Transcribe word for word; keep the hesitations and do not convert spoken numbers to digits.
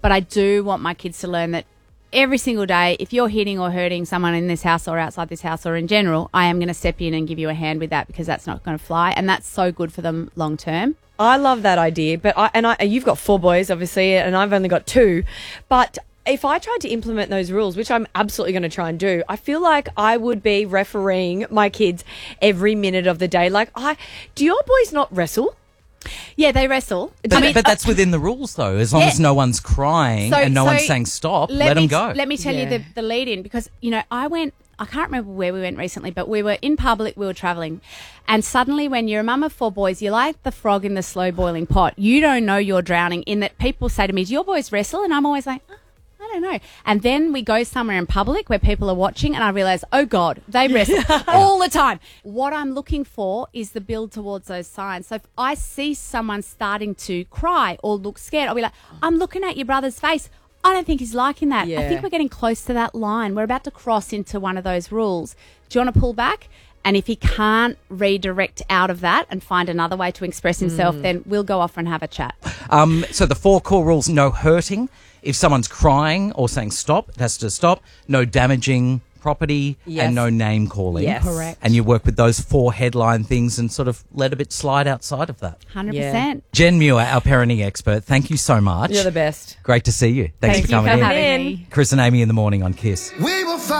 But I do want my kids to learn that every single day, if you're hitting or hurting someone in this house or outside this house or in general, I am going to step in and give you a hand with that, because that's not going to fly, and that's so good for them long term. I love that idea, but I and I you've got four boys, obviously, and I've only got two, but if I tried to implement those rules, which I'm absolutely going to try and do, I feel like I would be refereeing my kids every minute of the day. Like, I do your boys not wrestle? Yeah, they wrestle. But, I mean, but that's within the rules, though. As long Yeah. as no one's crying So- and no so one's saying stop, let, me, them go. Let me tell Yeah. you the, the lead in, because, you know, I went, I can't remember where we went recently, but we were in public, we were travelling. And suddenly when you're a mum of four boys, you're like the frog in the slow boiling pot. You don't know you're drowning, in that people say to me, do your boys wrestle? And I'm always like, oh, I don't know. And then we go somewhere in public where people are watching, and I realise, oh, God, they wrestle all the time. What I'm looking for is the build towards those signs. So if I see someone starting to cry or look scared, I'll be like, I'm looking at your brother's face. I don't think he's liking that. Yeah. I think we're getting close to that line. We're about to cross into one of those rules. Do you want to pull back? And if he can't redirect out of that and find another way to express himself, Mm. then we'll go off and have a chat. Um, so the four core rules: no hurting. If someone's crying or saying stop, it has to stop. No damaging property, Yes. and no name calling. Yes. Correct. And you work with those four headline things and sort of let a bit slide outside of that. one hundred percent. Jen Muir, our parenting expert, thank you so much. You're the best. Great to see you. Thanks Thank for you coming for in. having in. me. Chris and Amy in the morning on Kiss. We will find